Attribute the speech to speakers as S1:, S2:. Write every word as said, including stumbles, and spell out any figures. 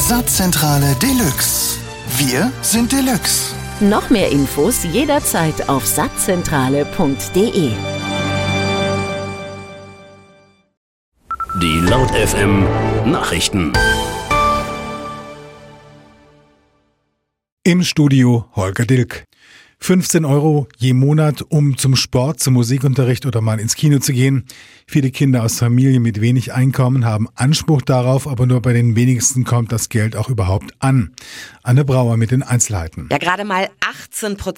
S1: Saatzentrale Deluxe. Wir sind Deluxe.
S2: Noch mehr Infos jederzeit auf saatzentrale punkt de.
S3: Die Laut F M Nachrichten.
S4: Im Studio Holger Dilk. fünfzehn Euro je Monat, um zum Sport, zum Musikunterricht oder mal ins Kino zu gehen. Viele Kinder aus Familien mit wenig Einkommen haben Anspruch darauf, aber nur bei den wenigsten kommt das Geld auch überhaupt an. Anne Brauer mit den Einzelheiten.
S5: Ja, gerade mal achtzehn Prozent